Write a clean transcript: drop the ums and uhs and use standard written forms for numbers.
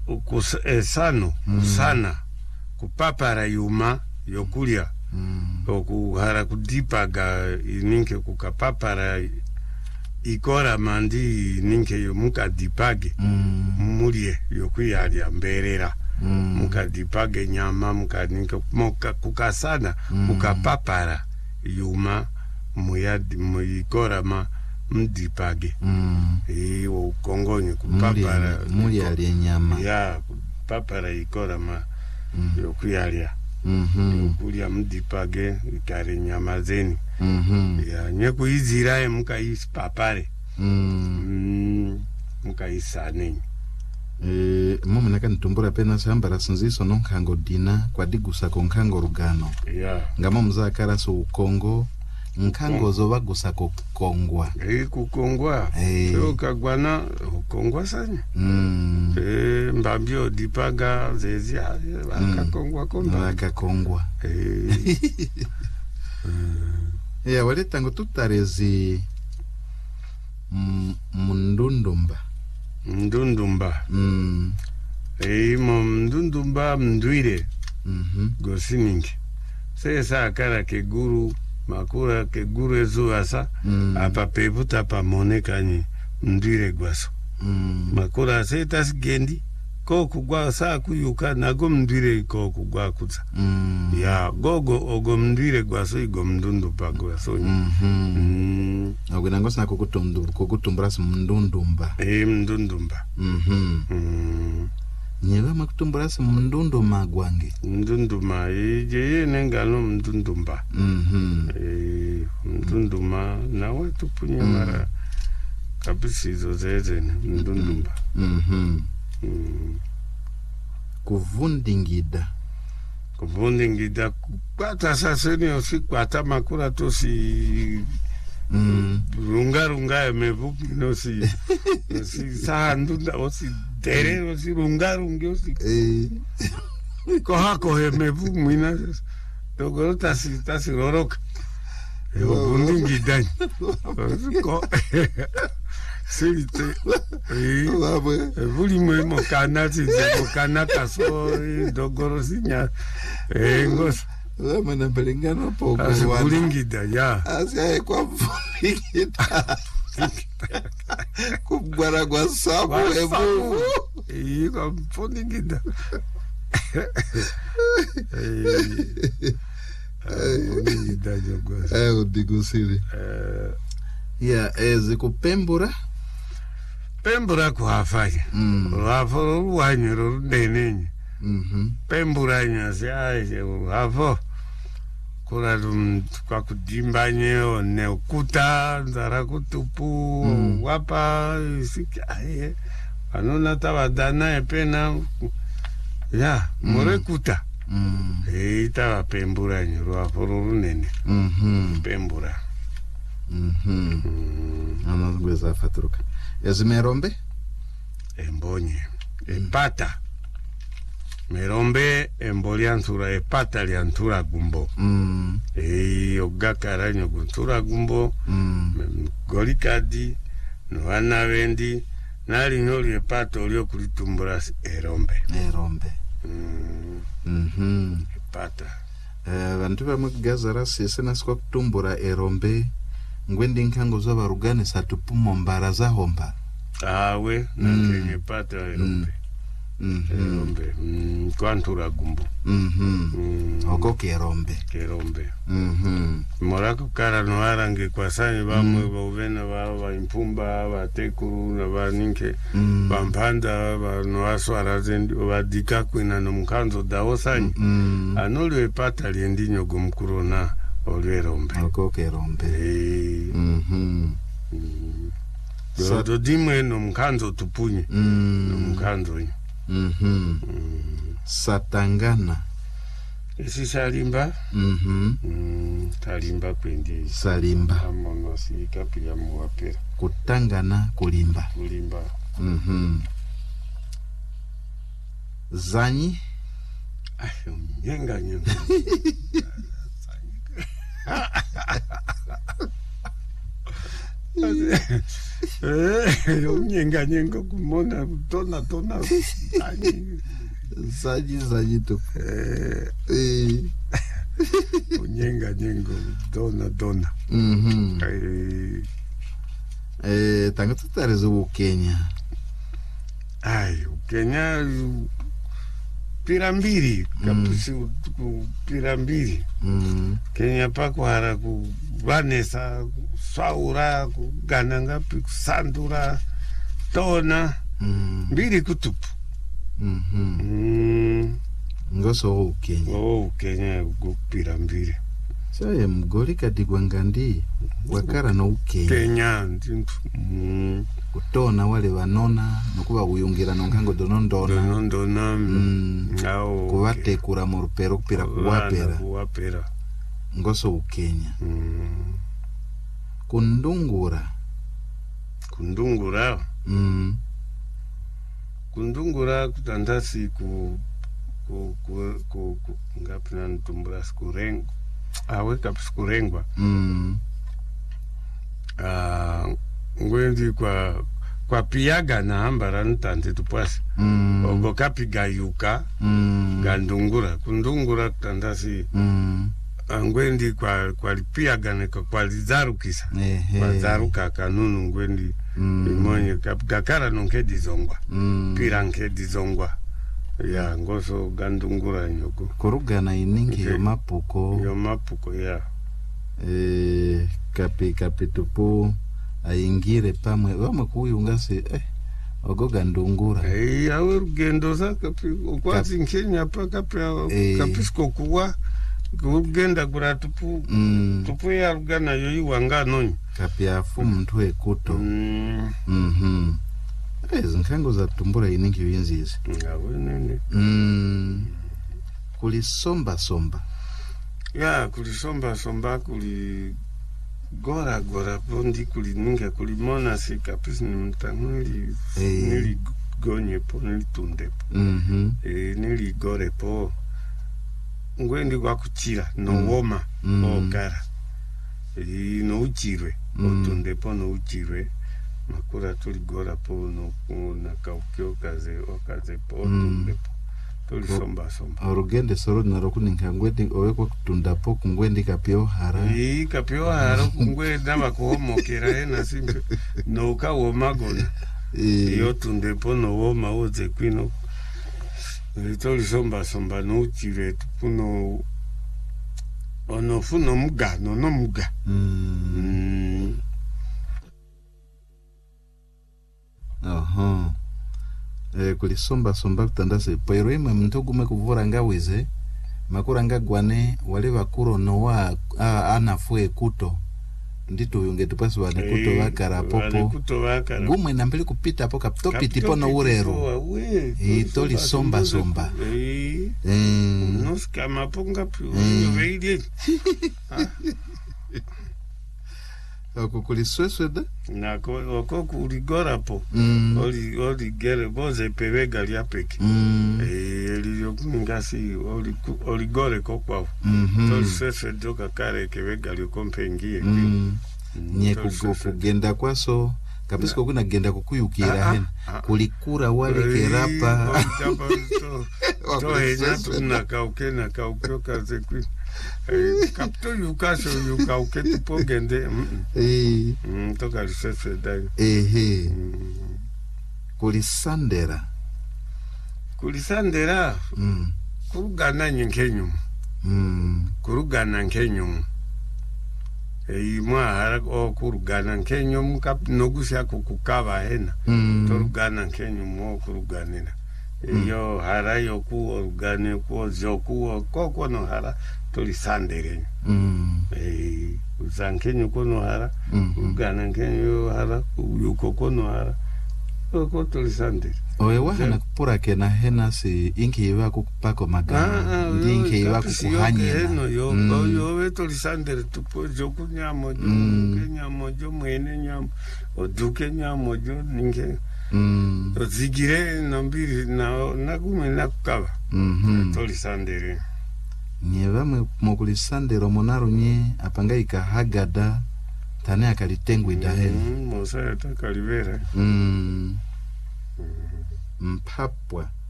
sano sana kupapara yuma yokulya okuhara kudipaga ninke kukapapara ikora mandi ninke yo mukadipage mulye yokuyalya mberera mukadipage nyama mukaninke kukasana kukapapara yuma muyikora ma mdipage ukongonye kupapara mulya nyama ya kupapara ikora ma yokuyalya yokulya mdipage ikare nyama zeni ya nyekuizirae mukaisipapare mukaisane mumwe nakanitumbura pena sambara sinziso nonkango dina kwa digusa konkango rugano ngamo muzakara so ukongo nkango zo bagusa kukongwa kukongwa ukagwana ukongwa sanya mbambio dipaga zezi bakakongwa ya wale tango tutarezi mndundumba mo mndundumba mndwire gosiningi sesa akara ke guru makura ke guru ezu asa apa pebuta pa monekani mndwire gwaso makura setas gendi ko kugwa sa kuyuka nago mndwire ko kugwa kutsa ya gogo ogo mndwire gwaso igo mndundumba gwaso ogena ngosna kukutumbura mndundumba mndundumba nyeba makutumbura mndunduma gwange mndunduma ye nengalo mndundumba mndunduma nawe tupunya mara kabisizo zezene mndundumba kuvundingida kwata saseni osikwata makura tosi runga emevu nosi sandunda osi tere osi runga osi koha emevu mina dogoro tasi roroka vundingida ko Sirite vuli mwemo kana kaso dogoro sinya ngos mana pelengano poko vulingida ya asia kwa vulingida kubwara kwa sabu evu kwa vulingida vulingida jogos udigusiri ya zikupembura pembura kuhafanya wafo ruwanyiro rundenenye pembura nyasi wafo kura kwa kudimbanye one ukuta nzara kutupu wapa isiki anona tabadana epena ya morekuta taba pembura nyiro wafo runene pembura anazungweza faturuka yazimerombe embonye epata merombe emboliantura epata liantura gumbo ogakara nyoguntura gumbo golikadi noana wendi nali nyoli epata olio kulitumbura erombe epata vantu vamugazara sese nasiko kutumbura erombe ngwendi nkango z'abarugane satupumo mbara zahomba awe nange pata erombe kwantura gumbo oko kerombe morako kara no arange kwasanye bamwe bovena ba impumba batekuru na baninke bampanda no aswara zendi badika kwina no mkanzo dawosanye anolwe pata liendinyo gumkurona olwerombe okokerombe do dimwe no mkanzo tupunye no mkanzo satangana esi salimba talimba kwendi salimba amono sika pia muwapera kutangana kulimba zanyi nyenga Unyenga nyengo kumona tona saji tu. Unyenga nyengo dona. Tanga tutarezo Kenya. Ai, Kenya pirambiri kapusi pirambiri. Kenya pakwara ku Vanessa saura ku gananga kusandura tona mbiri kutupu. Ngoso Kenya. Kenya go pirambiri. Saye mgoli kati gwangandi wakara no Kenya. Kenya kutona wale banona nokuba kuyungira nonkango donondona au kubate kura morupero kupira kuwapera ngoso Kenya. Kundungura kutandasi ku ngapina ntumbura skurengo aweka skurengwa ngwendi kwa piaga na ambara ntante tupasi ogo kapiga yuka gandungura kundungura kutandasi ngwendi kwa piaga na kwa lizarukisa kwa zaruka kanunu ngwendi imonye kakara nonke dizongwa pira nke dizongwa ya ngoso gandungura nyoko kurugana iningi yo mapuko ya kapi tupu aingire pamwe wamwe kuyunga se ogo gandungura awe rugendo za kapi okwazi Kenya pa kapi skokuwa kugenda kura tupu ya rugana yo iwanga nonyi kapi afu mtu ekuto zinkango za tumbura iningi yinzizi kulisomba ya kulisomba kuli gora pondi kulininga kulimona si kapisi ni mtanuli nili gonye po nili tunde po nili gore po ngwendi kwa kuchira no woma okara no uchirwe otunde po no uchirwe makura tuligora po no nakaukyo okaze po tunde po tulisomba orugende soro narokuninka ngwendi owekwa kutunda po kungwendi kapio hara kapio hara kungwendi namakuhomokera na simpe no kawoma gona iyo tunde po no woma oze kwino tulisomba no uchire puno ono funo muga no muga kulisomba kutandase poiro imwe mntogume kuvura ngaweze makura ngagwane wale bakuro nowa anafue kuto ndito yunge tupasi wane kuto wakara popo gumwe nambili kupita poka topiti pono urero toli somba noskama ponga pyo veide oko kulisweswe da na oko kuligora po oli gere boze pewe gali apeke elio ngasi oli gore kokwa toli sweswe doka kare kewe gali kompengie nye kugenda kwaso kapisi kuna genda kukuyukira hena kulikura wale kerapa to henya tunakauke kaze kwi kapto yukauke tupogende toka lisese dai kulisandera kurugana nkenyu mwa hara kurugana nkenyu kap nogusya kukava hena torugana nkenyu mo kuruganira iyo hara yoku organi ku zoku koko no hara tulisandere uzankenyu kono hara ugana nkenyu hara yuko kono hara koko tulisandere owe wahana kupura kena hena si inki iwa kukupako magana ndi inki iwa kukuhanya no yo we tulisandere tupo joku nyamo jo mwene nyamo oduke nyamo jo ninge ozigire nambiri na gume na kukaba tulisandere nye vamwe mokulisandero monaro nye apanga ikahagada tane akalitengwe daheni Mosa yata kalivera mpapwa